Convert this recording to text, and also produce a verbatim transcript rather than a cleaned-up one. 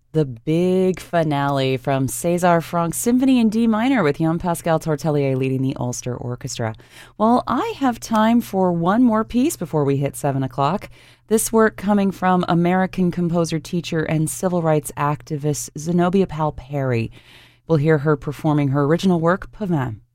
The big finale from César Franck's Symphony in D minor with Jean-Pascal Tortelier leading the Ulster Orchestra. Well, I have time for one more piece before we hit seven o'clock. This work coming from American composer, teacher, and civil rights activist Zenobia Powell Perry. We'll hear her performing her original work, Pavane.